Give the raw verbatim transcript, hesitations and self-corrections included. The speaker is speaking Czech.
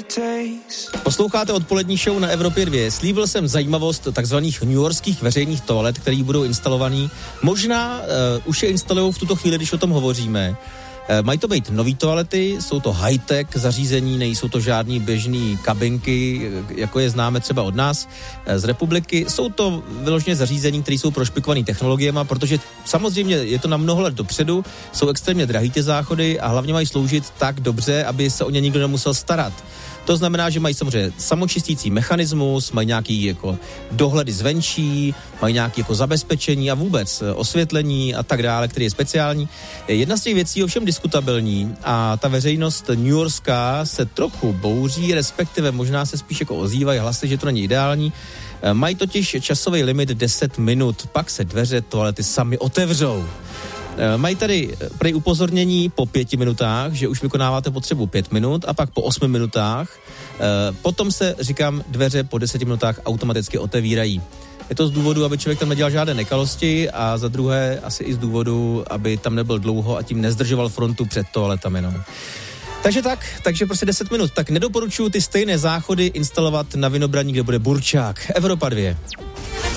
Posloucháte odpolední show na Evropě dva. Slíbil jsem zajímavost takzvaných newyorských veřejných toalet, které budou instalovaný. Možná uh, už je instalujou v tuto chvíli, když o tom hovoříme. Uh, mají to být nový toalety, jsou to high-tech zařízení, nejsou to žádný běžný kabinky, jako je známe třeba od nás uh, z republiky. Jsou to vyloženě zařízení, které jsou prošpikované technologiemi, protože samozřejmě je to na mnoho let dopředu, jsou extrémně drahý ty záchody a hlavně mají sloužit tak dobře, aby se o ně nikdo nemusel starat. To znamená, že mají samozřejmě samočistící mechanismus, mají nějaký jako dohledy zvenčí, mají nějaké jako zabezpečení a vůbec osvětlení a tak dále, který je speciální. Jedna z těch věcí je ovšem diskutabilní a ta veřejnost newyorská se trochu bouří, respektive možná se spíš jako ozývají hlasy, že to není ideální. Mají totiž časový limit deset minut, pak se dveře toalety sami otevřou. Mají tady prej upozornění po pěti minutách, že už vykonáváte potřebu pět minut a pak po osmi minutách. Potom se, říkám, dveře po deseti minutách automaticky otevírají. Je to z důvodu, aby člověk tam nedělal žádné nekalosti a za druhé asi i z důvodu, aby tam nebyl dlouho a tím nezdržoval frontu před toaletami. No. Takže tak, takže prostě deset minut. Tak nedoporučuji ty stejné záchody instalovat na Vinobraní, kde bude burčák. Evropa dva.